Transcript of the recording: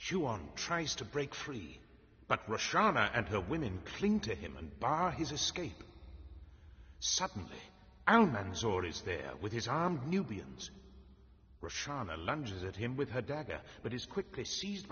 Huon tries to break free, but Roshana and her women cling to him and bar his escape. Suddenly, Almanzor is there with his armed Nubians. Roshana lunges at him with her dagger, but is quickly seized